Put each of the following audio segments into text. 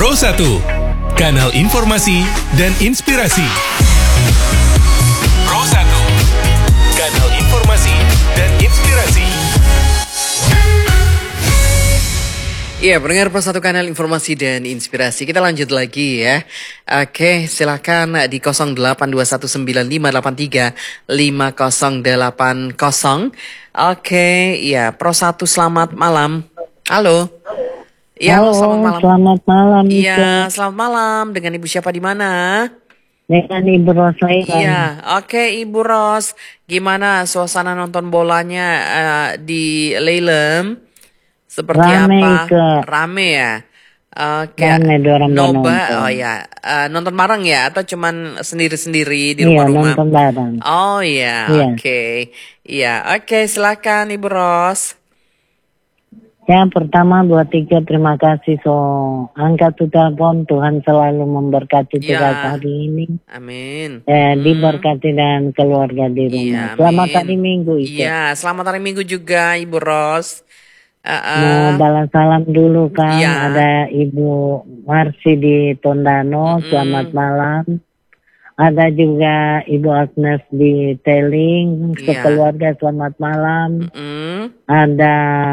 Pro 1, kanal informasi dan inspirasi. Pro 1, kanal informasi dan inspirasi. Iya, pendengar Pro 1 kanal informasi dan inspirasi. Kita lanjut lagi ya. Oke, silakan di 082195835080. Oke, ya Pro 1 selamat malam. Halo. Iya, Halo, selamat malam. Selamat malam. Iya, selamat malam. Dengan Ibu siapa di mana? Dengan Ibu Rosailan. Iya, oke Ibu Ros. Gimana suasana nonton bolanya di Lelem? Seperti Rame, apa? Kak. Rame ya? Oke. Rame dorong Noba, nonton. oh ya. Nonton bareng ya? Atau cuman sendiri-sendiri di Iya, rumah-rumah? nonton bareng. Oh iya, Iya. oke. Iya, oke silakan Ibu Ros. Yang pertama buat Tika, terima kasih angkat tuh telepon. Tuhan selalu memberkati Ya. tugas hari ini. Amin. Diberkati dan keluarga di rumah. Iya, Selamat amin. hari Minggu, Ika. Iya, selamat hari Minggu juga Ibu Ros. Mau balas salam dulu kan. Iya. Ada Ibu Marsi di Tondano, selamat malam. Ada juga Ibu Agnes di Teling, Iya. sekeluarga selamat malam. Mm. Ada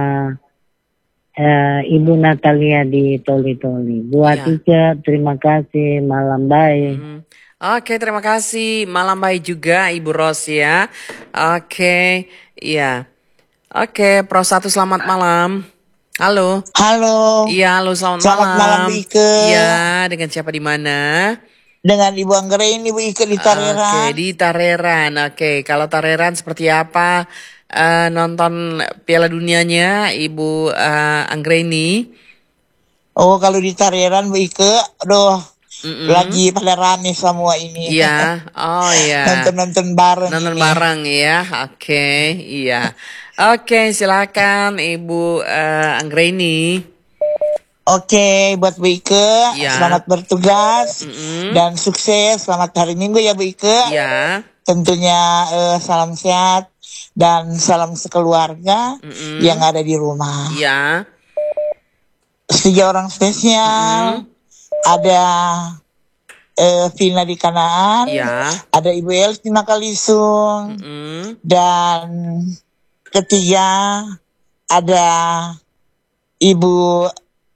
Ibu Natalia di Toli-Toli. Buat Iya. Ika, terima kasih, malam baik. Oke, terima kasih. Malam baik juga Ibu Ros ya. Oke, iya. Oke, Pro 1 selamat malam. Halo. Halo. Iya, halo selamat Selamat malam, Bu Ike. Iya, dengan siapa di mana? Dengan Ibu Anggraini, Bu Ike di Tareran. Oke, di Tareran. Oke, kalau Tareran seperti apa nonton Piala Dunianya Ibu Anggraini? Oh, kalau di Tareran, Bu Ike, aduh, lagi pada rame semua ini. Iya, oh iya. Nonton-nonton bareng. Nonton ini. bareng ya, oke, iya. Oke, silakan Ibu Anggraini. Oke, buat Bu Ike, Iya. selamat bertugas dan sukses. Selamat hari Minggu ya, Bu Ike. Iya. Tentunya salam sehat dan salam sekeluarga yang ada di rumah. Iya. 3 orang spesial. Ada Vina di Kanaan, Iya. ada Ibu Elsi Makalisung, dan ketiga ada Ibu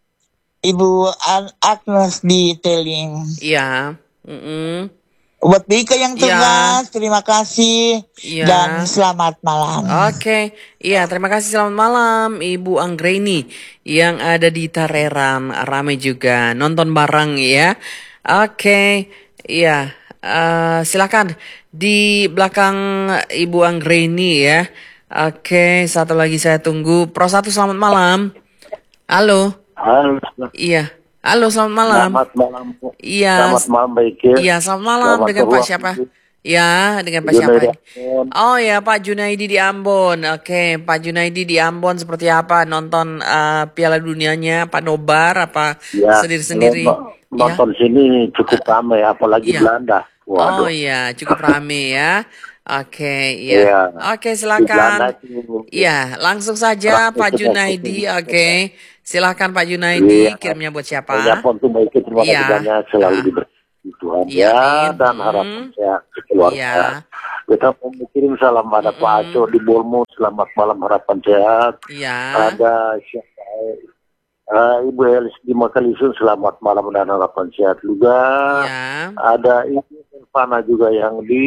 Agnes di Teling. Iya. Buat Bika yang tugas, terima kasih Iya. dan selamat malam. Oke, iya terima kasih selamat malam Ibu Anggraini yang ada di Tareran, ramai juga nonton bareng ya. Oke, iya silakan di belakang Ibu Anggraini ya. Oke, satu lagi saya tunggu. Pro 1 selamat malam. Halo. Halo. Iya. Halo, selamat malam. Selamat malam. Iya. Selamat malam, Mbak Ike. Iya, selamat malam. Selamat Dengan Pak berruang siapa? minggu. Ya, dengan Pak Junaidi siapa? Ambon. Oh ya, Pak Junaidi di Ambon. Oke, Pak Junaidi di Ambon seperti apa nonton Piala Dunianya? Pak Nobar apa Ya, sendiri-sendiri? nonton sini cukup ramai, apalagi iya. Belanda. Oh Waduh. iya, cukup rame ya. Oke, Iya. iya. Oke, Di Belanda silakan. itu Iya, langsung saja Ramai Pak sekali. Junaidi. Oke, silakan Pak Junaidi. Iya. Kirimnya buat siapa? Ya, pun tuh Mbak Ike, terima kasih Iya. banyak, selalu diberkati Tuhan Iya, ya, amin. dan harapan sehat keluarga. Iya. Kita mau kirim salam pada Pak Aco di Bolmo, selamat malam, harapan sehat. Iya. Ada siapa? Ibu Elis di Makalisung, selamat malam dan harapan sehat juga. Iya. Ada Ibu Silvana juga yang di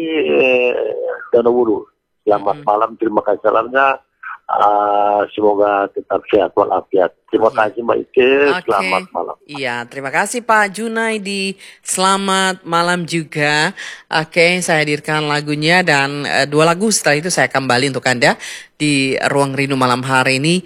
Danau selamat malam, terima kasih salamnya. Semoga tetap sehat walafiat. Terima kasih Mbak Ike, Oke. selamat malam. Iya, terima kasih Pak Junaidi. Selamat malam juga. Oke, saya hadirkan lagunya dan 2 lagu setelah itu saya kembali untuk Anda di Ruang Rindu malam hari ini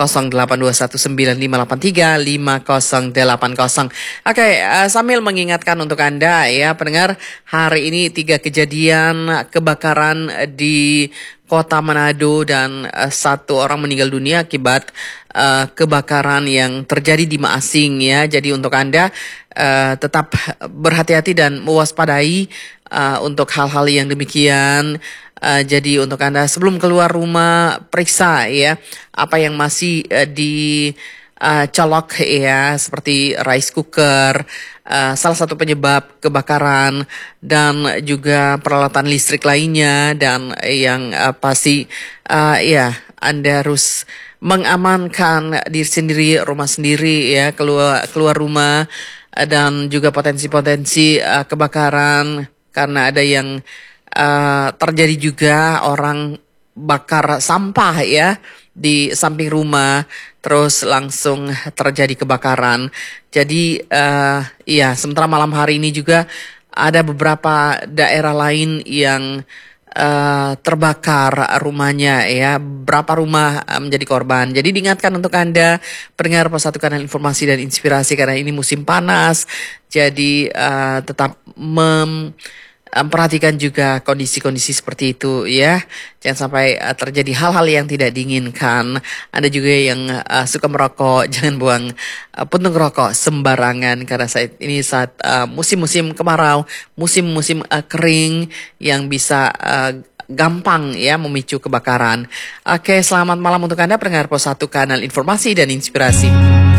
082195835080. Oke, sambil mengingatkan untuk Anda ya pendengar, hari ini 3 kejadian kebakaran di Kota Manado dan 1 orang meninggal dunia akibat kebakaran yang terjadi di Maasing ya. Jadi untuk Anda tetap berhati-hati dan mewaspadai untuk hal-hal yang demikian. Jadi untuk Anda sebelum keluar rumah periksa ya apa yang masih colok ya, seperti rice cooker, salah satu penyebab kebakaran, dan juga peralatan listrik lainnya, dan yang pasti ya Anda harus mengamankan diri sendiri, rumah sendiri ya, keluar rumah, dan juga potensi-potensi kebakaran, karena ada yang terjadi juga orang bakar sampah ya di samping rumah, terus langsung terjadi kebakaran. Jadi ya, sementara malam hari ini juga ada beberapa daerah lain yang terbakar rumahnya ya, berapa rumah menjadi korban. Jadi diingatkan untuk Anda pendengar Pos 1 Kanal Informasi dan Inspirasi, karena ini musim panas, jadi tetap perhatikan juga kondisi-kondisi seperti itu ya. Jangan sampai terjadi hal-hal yang tidak diinginkan. Anda juga yang suka merokok, jangan buang puntung rokok sembarangan, karena saat musim-musim kemarau, musim-musim kering yang bisa gampang ya memicu kebakaran. Oke, selamat malam untuk Anda pendengar Pos 1 Kanal Informasi dan Inspirasi.